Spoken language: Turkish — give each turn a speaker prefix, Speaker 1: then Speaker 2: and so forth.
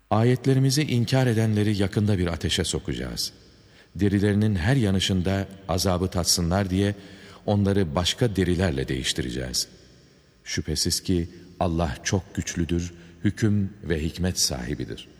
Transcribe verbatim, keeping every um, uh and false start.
Speaker 1: Ayetlerimizi inkar edenleri yakında bir ateşe sokacağız. Derilerinin her yanışında azabı tatsınlar diye onları başka derilerle değiştireceğiz. Şüphesiz ki Allah çok güçlüdür, hüküm ve hikmet sahibidir.